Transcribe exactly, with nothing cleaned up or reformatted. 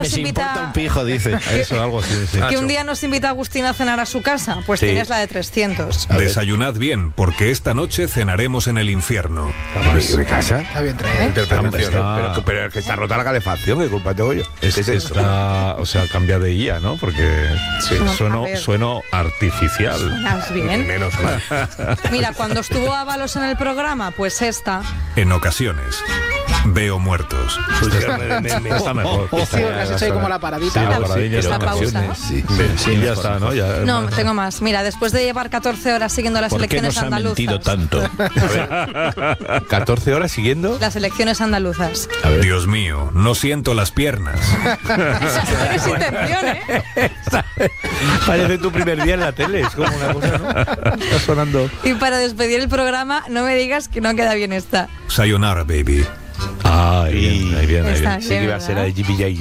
nos invita, importa un pijo, dice. Eso, algo así. Sí. que un día nos invita Agustín a cenar a su casa, pues Sí. tienes la de trescientos. Desayunad bien, porque esta noche cenaremos en el infierno. ¿De casa? Está bien traído. Interpretación. Está- Pero, pero es que está rota la calefacción, ¿qué culpa tengo yo? Es, ¿Qué es eso? está, o sea, cambia de I A, ¿no? Porque No, sueno, a ver. sueno artificial. Suenas bien. Menos mal. Mira, cuando estuvo Ábalos en el programa, pues esta. En ocasiones, veo muertos. Está mejor. Sí, porque has hecho ahí como la paradita. Sí, la La- paradilla la está pausa. mejor. Sí. Sí, ya está, ¿no? Ya, No, tengo más. Mira, después de llevar catorce horas siguiendo las ¿Por qué elecciones nos ha andaluzas. mentido tanto? catorce horas siguiendo. Las elecciones andaluzas. Dios mío, no siento las piernas. Tienes intención, ¿eh? Parece tu primer día en la tele, es como una cosa, ¿no? Está sonando. Y para despedir el programa, no me digas que no queda bien esta. Sayonara, baby. Ah, ahí bien, ahí bien, ahí Está bien. Sí que iba a ser la de G P J.